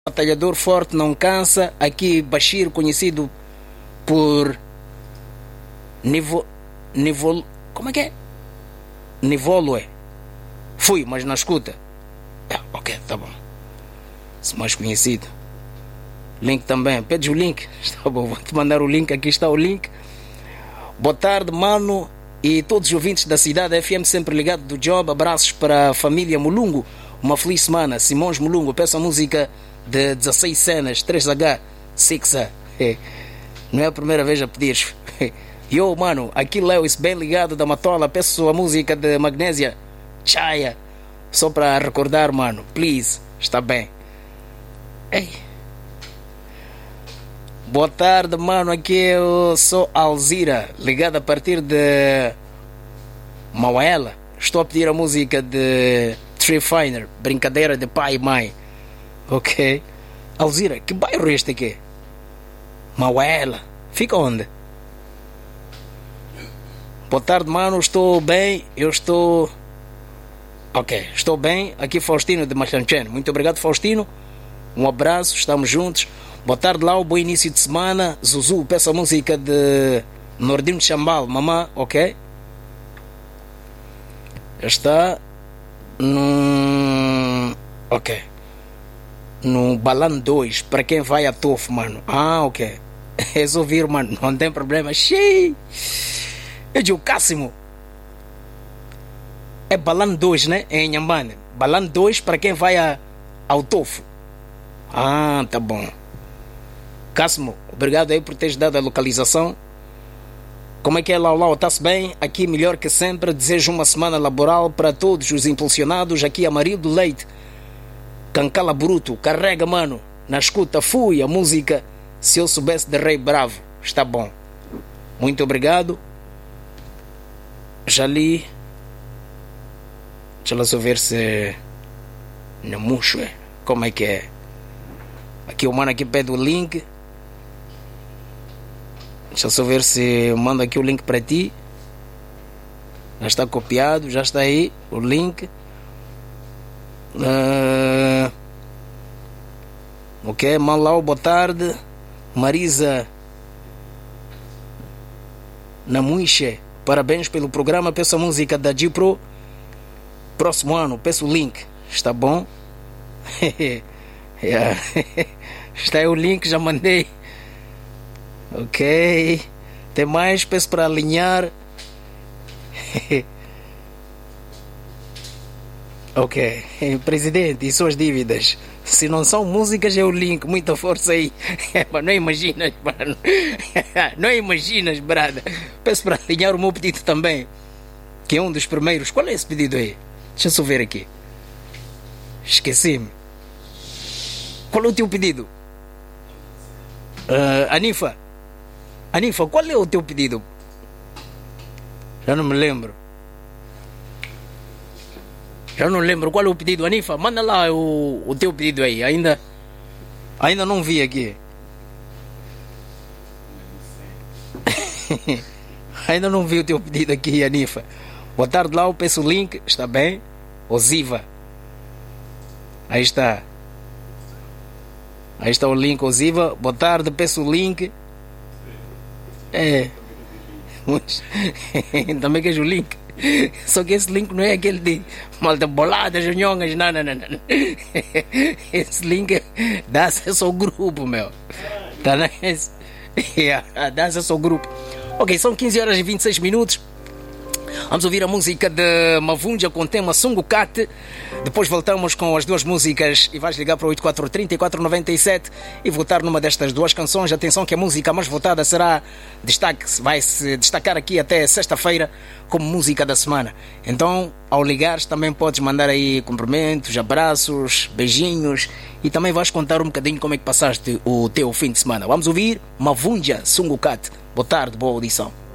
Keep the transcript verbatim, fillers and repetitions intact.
Batalhador forte não cansa. Aqui Bashir, conhecido por Nivo, Nivol, como é que é? Nivolue. Fui, mas na escuta. É, ok, tá bom. Se mais conhecido. Link também. Pedes o link? Está bom, vou-te mandar o link. Aqui está o link. Boa tarde, mano. E todos os ouvintes da cidade F M sempre ligado do job. Abraços para a família Mulungo. Uma feliz semana. Simões Mulungo. Peço a música de dezasseis cenas. três H, seis A. Não é a primeira vez a pedir. Yo, mano. Aqui Lewis, bem ligado da Matola. Peço a música de Magnésia. Chaya. Só para recordar, mano. Please. Está bem. Ei. Boa tarde, mano. Aqui eu sou Alzira, ligado a partir de Mauela. Estou a pedir a música de Tree Finer, Brincadeira de Pai e Mãe. Ok. Alzira, que bairro é este aqui? Mauela. Fica onde? Boa tarde, mano. Estou bem. Eu estou... Ok, estou bem. Aqui Faustino de Machanchen. Muito obrigado, Faustino. Um abraço, estamos juntos. Boa tarde lá, bom início de semana. Zuzu, peço a música de Nordino Chambal, mamã, ok? Está no... Ok. No Balan dois, para quem vai a Tofo, mano. Ah, ok. Resolver, mano, não tem problema. Xiii. Eu digo, Cássimo. É Balan dois, né? É em Nhambane. Balan dois para quem vai a... ao Tofo. Ah, tá bom. Cássimo, obrigado aí por teres dado a localização. Como é que é, Lau Lau? Está-se bem? Aqui melhor que sempre. Desejo uma semana laboral para todos os impulsionados. Aqui Amarildo Leite, Cancala Bruto. Carrega, mano. Na escuta, fui a música Se Eu Soubesse de Rei Bravo. Está bom. Muito obrigado. Já li. Deixa eu só ver se... Não murcho, é? Como é que é? Aqui o mano aqui pede o link. Deixa eu só ver se eu mando aqui o link para ti. Já está copiado, já está aí o link. Uh... Ok, Malau, boa tarde. Marisa Namuiche, parabéns pelo programa. Peço a música da G-Pro. Próximo ano, peço o link. Está bom? Yeah. Está aí o link, já mandei. Ok. Tem mais, peço para alinhar. Ok. Presidente, e suas dívidas? Se não são músicas, é o link. Muita força aí. Mas não imaginas, mano. Não imaginas, brada. Peço para alinhar o meu pedido também, que é um dos primeiros. Qual é esse pedido aí? Deixa eu só ver aqui. Esqueci-me. Qual é o teu pedido? Uh, Anifa. Anifa, qual é o teu pedido? Já não me lembro. Já não lembro qual é o pedido. Anifa, manda lá o, o teu pedido aí. Ainda, ainda não vi aqui. Ainda não vi o teu pedido aqui, Anifa. Boa tarde lá, eu peço o link. Está bem? Osiva. Aí está. Aí está o link, Osiva. Boa tarde, peço o link. É. Também queres o link? Só que esse link não é aquele de malta bolada, junhongas, não, não, não, não. Esse link dá acesso ao grupo, meu. Tá nice? Yeah, dá acesso ao grupo. Ok, são quinze horas e vinte e seis minutos. Vamos ouvir a música de Mavunja com o tema Sungukat. Depois voltamos com as duas músicas e vais ligar para o oito quatro três quatro nove sete e votar numa destas duas canções. Atenção que a música mais votada será destaque, vai se destacar aqui até sexta-feira como música da semana. Então, ao ligares também podes mandar aí cumprimentos, abraços, beijinhos e também vais contar um bocadinho como é que passaste o teu fim de semana. Vamos ouvir Mavunja Sungukat. Boa tarde, boa audição.